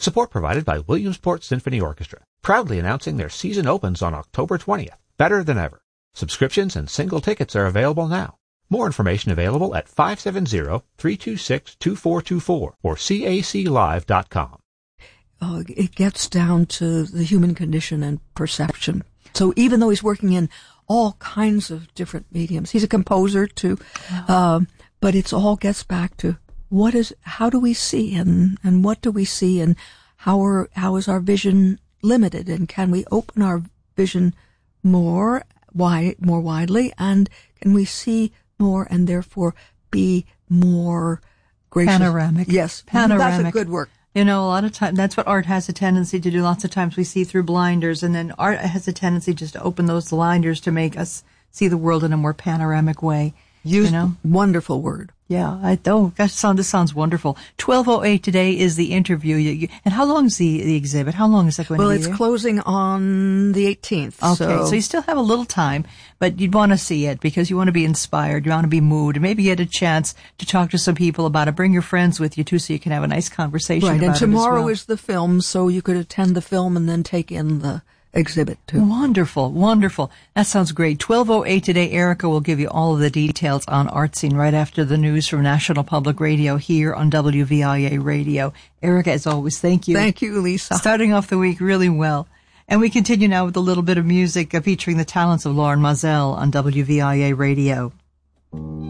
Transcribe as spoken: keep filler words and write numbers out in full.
Support provided by Williamsport Symphony Orchestra, proudly announcing their season opens on October twentieth, better than ever. Subscriptions and single tickets are available now. More information available at five seven zero, three two six, two four two four or C A C live dot com. Uh, it gets down to the human condition and perception. So even though he's working in all kinds of different mediums, he's a composer too, um, but it's all gets back to what is, how do we see and, and what do we see and how are, how is our vision limited and can we open our vision more wide, more widely and can we see more and therefore be more gracious? Panoramic. Yes. Panoramic. That's a good word. You know, a lot of times, that's what art has a tendency to do. Lots of times we see through blinders, and then art has a tendency just to open those blinders to make us see the world in a more panoramic way. Used, you know? Wonderful word. Yeah, I oh gosh, sound this sounds wonderful. Twelve oh eight today is the interview. You, you, and how long is the the exhibit? How long is that going well, to be? Well, it's there? closing on the eighteenth. Okay, so. so you still have a little time, but you'd want to see it because you want to be inspired, you want to be moved, and maybe get a chance to talk to some people about it. Bring your friends with you too, so you can have a nice conversation. Right, about and tomorrow it as well. is the film, so you could attend the film and then take in the exhibit too. Wonderful, wonderful. That sounds great. twelve oh eight today, Erica will give you all of the details on Art Scene right after the news from National Public Radio here on W V I A Radio. Erica, as always, thank you. Thank you, Lisa. Starting off the week really well. And we continue now with a little bit of music uh, featuring the talents of Lauren Moselle on W V I A Radio.